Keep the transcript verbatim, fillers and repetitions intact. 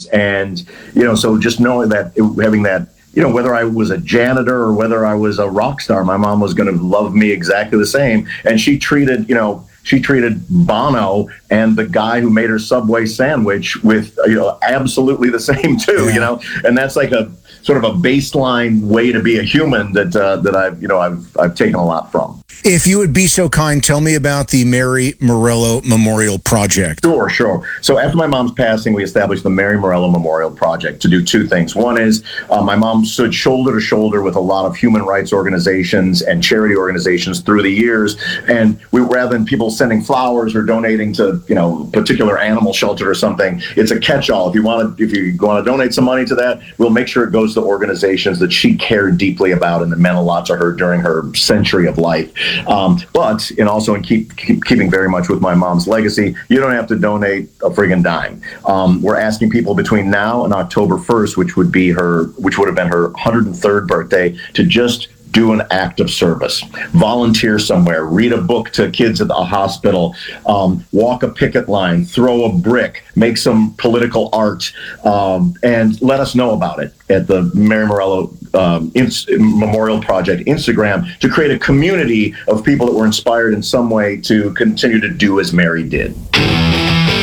And, you know, so just knowing that, having that, you know, whether I was a janitor or whether I was a rock star, my mom was going to love me exactly the same. And she treated, you know, she treated Bono and the guy who made her Subway sandwich with, you know, absolutely the same too, yeah. you know, and that's like a sort of a baseline way to be a human that uh, that I've, you know, I've I've taken a lot from. If you would be so kind, tell me about the Mary Morello Memorial Project. Sure, sure. So after my mom's passing, we established the Mary Morello Memorial Project to do two things. One is uh, my mom stood shoulder to shoulder with a lot of human rights organizations and charity organizations through the years. And we, rather than people sending flowers or donating to, you know, particular animal shelter or something, it's a catch-all. If you want to, if you want to donate some money to that, we'll make sure it goes to organizations that she cared deeply about and that meant a lot to her during her century of life. Um, but, and also in keep, keep keeping very much with my mom's legacy, you don't have to donate a friggin' dime. Um, we're asking people between now and October first, which would be her, which would have been her one hundred third birthday, to just do an act of service, volunteer somewhere, read a book to kids at the hospital, um, walk a picket line, throw a brick, make some political art, um, and let us know about it at the Mary Morello um, Ins- Memorial Project Instagram to create a community of people that were inspired in some way to continue to do as Mary did.